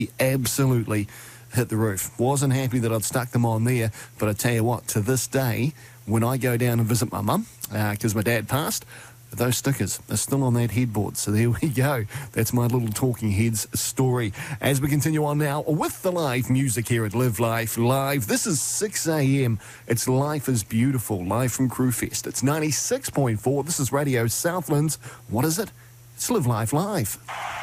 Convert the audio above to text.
absolutely hit the roof. Wasn't happy that I'd stuck them on there, but I tell you what, to this day, when I go down and visit my mum, because my dad passed, those stickers are still on that headboard. So there we go. That's my little Talking Heads story. As we continue on now with the live music here at Live Life Live. This is 6 a.m. It's Life is Beautiful, live from Crewfest. It's 96.4. This is Radio Southlands. What is it? It's Live Life Live.